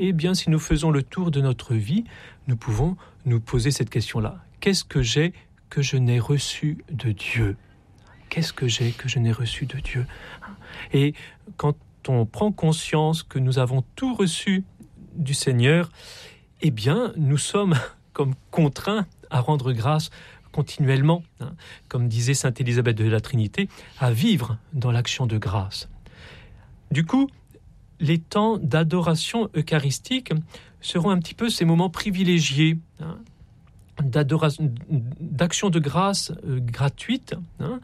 Eh bien, si nous faisons le tour de notre vie, nous pouvons nous poser cette question-là. Qu'est-ce que j'ai que je n'ai reçu de Dieu ? Qu'est-ce que j'ai que je n'ai reçu de Dieu ? Et quand on prend conscience que nous avons tout reçu du Seigneur, eh bien, nous sommes comme contraints à rendre grâce continuellement, comme disait sainte Élisabeth de la Trinité, à vivre dans l'action de grâce. Du coup, les temps d'adoration eucharistique seront un petit peu ces moments privilégiés, d'action de grâce gratuite,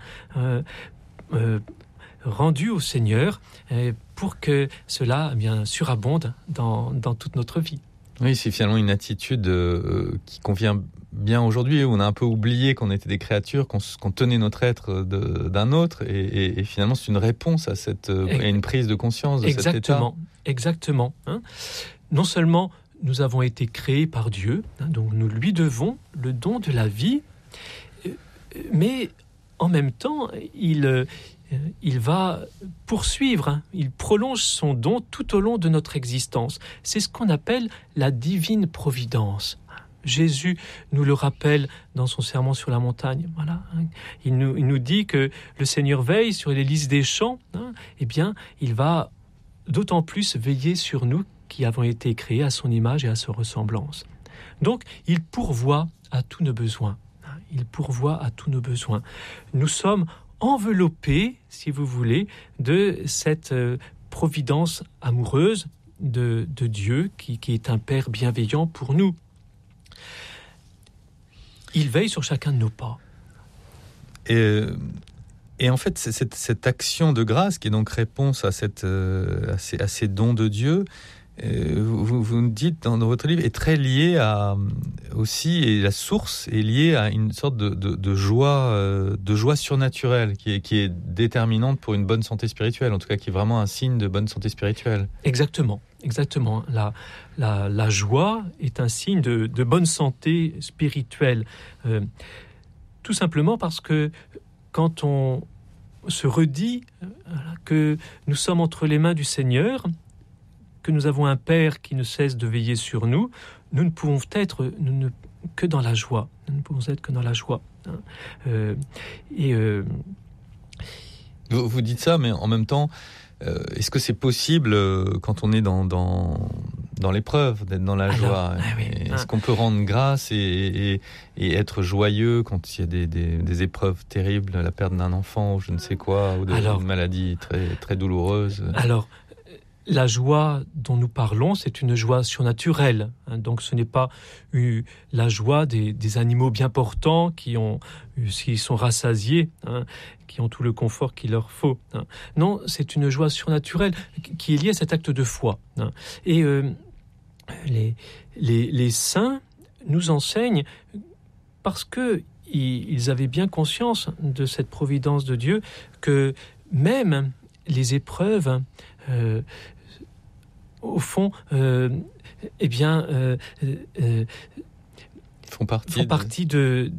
rendue au Seigneur, pour que cela surabonde dans toute notre vie. Oui, c'est finalement une attitude qui convient bien aujourd'hui, où on a un peu oublié qu'on était des créatures, qu'on tenait notre être d'un autre, et finalement c'est une réponse à une prise de conscience de cet état. Exactement. Non seulement nous avons été créés par Dieu, donc nous lui devons le don de la vie, mais en même temps, il va poursuivre, il prolonge son don tout au long de notre existence. C'est ce qu'on appelle la divine providence. Jésus nous le rappelle dans son sermon sur la montagne. Voilà. Il nous dit que le Seigneur veille sur les lys des champs. Eh bien, il va d'autant plus veiller sur nous qui avons été créés à son image et à sa ressemblance. Donc, il pourvoit à tous nos besoins. Il pourvoit à tous nos besoins. Nous sommes enveloppés, si vous voulez, de cette providence amoureuse de Dieu qui est un Père bienveillant pour nous. Il veille sur chacun de nos pas. Et en fait, cette action de grâce, qui est donc réponse à ces dons de Dieu, vous nous dites dans votre livre, est très liée aussi, et la source est liée à une sorte de joie surnaturelle qui est déterminante pour une bonne santé spirituelle, en tout cas qui est vraiment un signe de bonne santé spirituelle. Exactement. La joie est un signe de bonne santé spirituelle. Tout simplement parce que quand on se redit que nous sommes entre les mains du Seigneur, que nous avons un Père qui ne cesse de veiller sur nous, nous ne pouvons être que dans la joie. Nous ne pouvons être que dans la joie. Vous dites ça, mais en même temps, est-ce que c'est possible quand on est dans l'épreuve, d'être dans la joie ? Est-ce qu'on peut rendre grâce et être joyeux quand il y a des épreuves terribles, la perte d'un enfant ou je ne sais quoi, ou une maladie très, très douloureuse ? Alors, la joie dont nous parlons, c'est une joie surnaturelle. Donc ce n'est pas la joie des animaux bien portants s'ils sont rassasiés, qui ont tout le confort qu'il leur faut. Non, c'est une joie surnaturelle qui est liée à cet acte de foi. Et les saints nous enseignent, parce qu'ils avaient bien conscience de cette providence de Dieu, que même les épreuves au fond, font partie de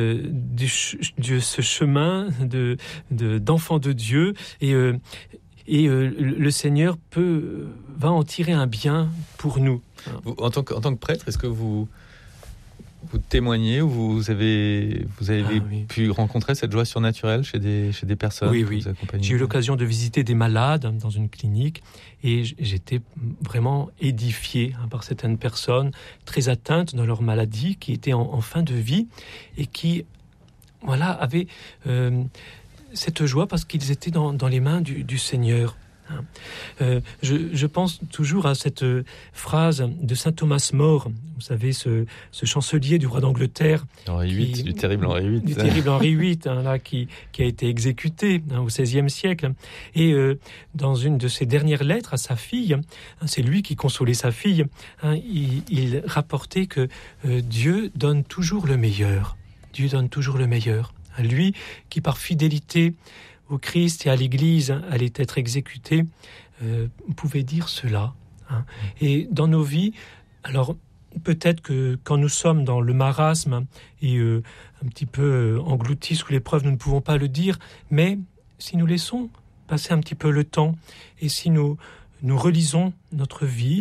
ce chemin d'enfant de Dieu, et le Seigneur va en tirer un bien pour nous. En tant que prêtre, est-ce que vous témoignez ou vous avez pu rencontrer cette joie surnaturelle chez des personnes que vous accompagnez ? J'ai eu l'occasion de visiter des malades dans une clinique et j'étais vraiment édifié par certaines personnes très atteintes dans leur maladie, qui étaient en fin de vie et qui avaient cette joie parce qu'ils étaient dans les mains du Seigneur. Je pense toujours à cette phrase de saint Thomas More, vous savez, ce chancelier du roi d'Angleterre, du terrible Henri VIII, qui a été exécuté au XVIe siècle. Et dans une de ses dernières lettres à sa fille, c'est lui qui consolait sa fille, il rapportait que Dieu donne toujours le meilleur. Dieu donne toujours le meilleur. Lui qui, par fidélité au Christ et à l'Église, allait être exécuté, pouvait dire cela. Et dans nos vies, alors peut-être que quand nous sommes dans le marasme et un petit peu engloutis sous l'épreuve, nous ne pouvons pas le dire, mais si nous laissons passer un petit peu le temps et si nous relisons notre vie,